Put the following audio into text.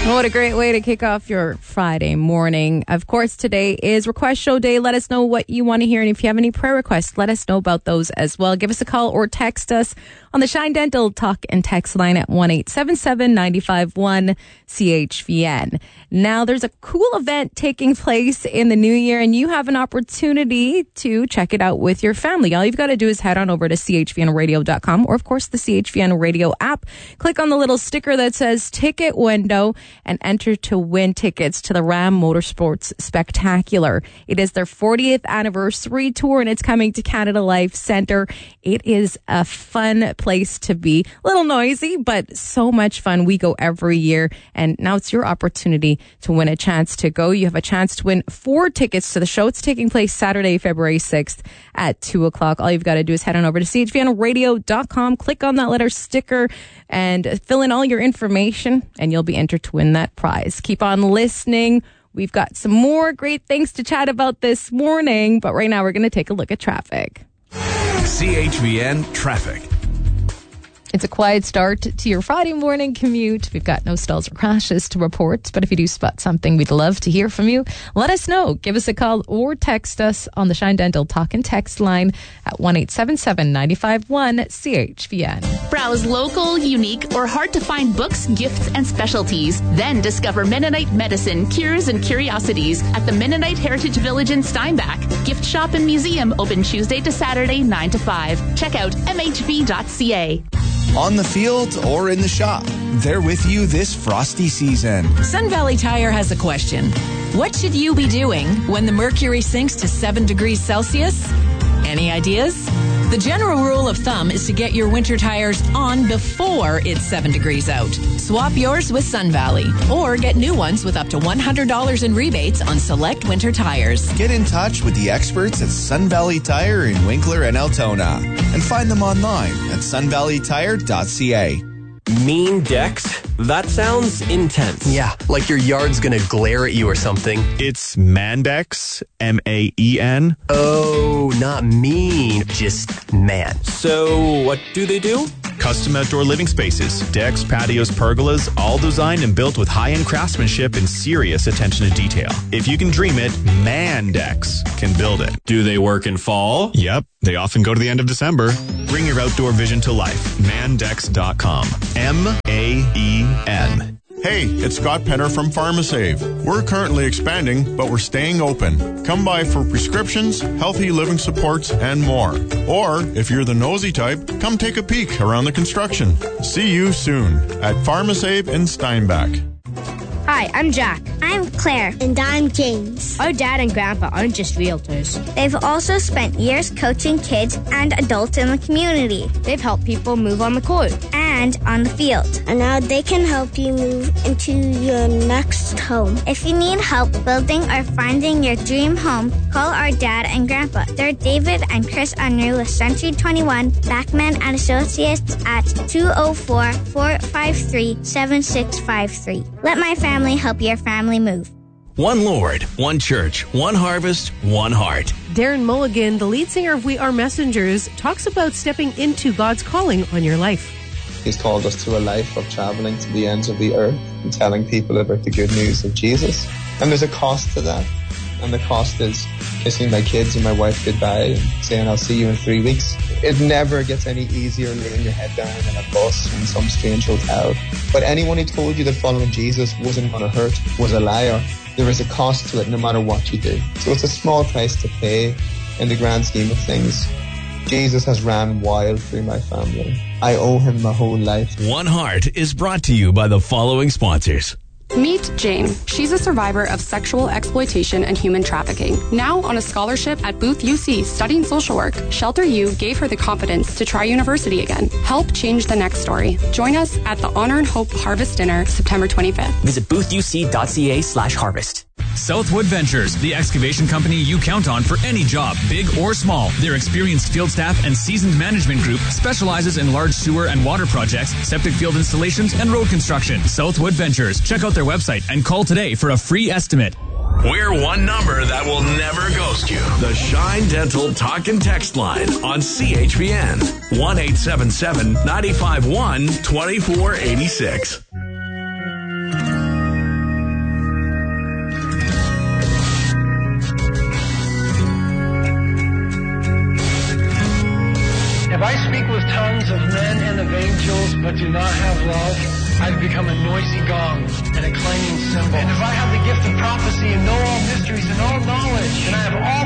What a great way to kick off your Friday morning. Of course, today is Request Show Day. Let us know what you want to hear. And if you have any prayer requests, let us know about those as well. Give us a call or text us on the Shine Dental talk and text line at 1-877-951-CHVN. Now, there's a cool event taking place in the new year, and you have an opportunity to check it out with your family. All you've got to do is head on over to chvnradio.com or, of course, the CHVN Radio app. Click on the little sticker that says Ticket Window and enter to win tickets to the Ram Motorsports Spectacular. It is their 40th anniversary tour, and it's coming to Canada Life Centre. It is a fun place to be. A little noisy, but so much fun. We go every year, and now it's your opportunity to win a chance to go. You have a chance to win 4 tickets to the show. It's taking place Saturday, February 6th at 2 o'clock. All you've got to do is head on over to chvnradio.com, click on that letter sticker, and fill in all your information, and you'll be entered to win that prize. Keep on listening. We've got some more great things to chat about this morning, but right now we're going to take a look at traffic. CHVN Traffic. It's a quiet start to your Friday morning commute. We've got no stalls or crashes to report, but if you do spot something, we'd love to hear from you. Let us know. Give us a call or text us on the Shine Dental talk and text line at 1-877-951-CHVN. Browse local, unique, or hard-to-find books, gifts, and specialties. Then discover Mennonite medicine, cures, and curiosities at the Mennonite Heritage Village in Steinbach. Gift shop and museum open Tuesday to Saturday, 9 to 5. Check out mhv.ca. On the field or in the shop, they're with you this frosty season. Sun Valley Tire has a question. What should you be doing when the mercury sinks to 7 degrees Celsius? Any ideas? The general rule of thumb is to get your winter tires on before it's 7 degrees out. Swap yours with Sun Valley or get new ones with up to $100 in rebates on select winter tires. Get in touch with the experts at Sun Valley Tire in Winkler and Altona and find them online at sunvalleytire.ca. Mean decks? That sounds intense. Yeah, like your yard's gonna glare at you or something. It's Mandex, M-A-E-N. Oh, not mean, just man. So, what do they do? Custom outdoor living spaces, decks, patios, pergolas, all designed and built with high-end craftsmanship and serious attention to detail. If you can dream it, Mandex can build it. Do they work in fall? Yep, they often go to the end of December. Bring your outdoor vision to life. Mandex.com. M-A-E-N. Hey, it's Scott Penner from PharmaSave. We're currently expanding, but we're staying open. Come by for prescriptions, healthy living supports, and more. Or, if you're the nosy type, come take a peek around the construction. See you soon at PharmaSave in Steinbach. Hi, I'm Jack. I'm Claire. And I'm James. Our dad and grandpa aren't just realtors. They've also spent years coaching kids and adults in the community. They've helped people move on the court. And on the field. And now they can help you move into your next home. If you need help building or finding your dream home, call our dad and grandpa. They're David and Chris Unruh with Century 21, Backman and Associates at 204-453-7653. Let my family help your family move. One Lord, one church, one harvest, one heart. Darren Mulligan, the lead singer of We Are Messengers, talks about stepping into God's calling on your life. He's called us to a life of traveling to the ends of the earth and telling people about the good news of Jesus. And there's a cost to that. And the cost is kissing my kids and my wife goodbye and saying I'll see you in 3 weeks. It never gets any easier laying your head down in a bus in some strange hotel. But anyone who told you that following Jesus wasn't going to hurt was a liar. There is a cost to it no matter what you do. So it's a small price to pay in the grand scheme of things. Jesus has ran wild through my family. I owe him my whole life. One Heart is brought to you by the following sponsors. Meet Jane. She's a survivor of sexual exploitation and human trafficking. Now on a scholarship at Booth UC studying social work, Shelter U gave her the confidence to try university again. Help change the next story. Join us at the Honor and Hope Harvest Dinner, September 25th. Visit boothuc.ca/harvest. Southwood Ventures, the excavation company you count on for any job, big or small. Their experienced field staff and seasoned management group specializes in large sewer and water projects, septic field installations, and road construction. Southwood Ventures. Check out their website and call today for a free estimate. We're one number that will never ghost you. The Shine Dental talk and text line on CHVN. 1-877-951-2486. I speak with tongues of men and of angels, but do not have love, I've become a noisy gong and a clanging cymbal. And if I have the gift of prophecy and know all mysteries and all knowledge, and I have all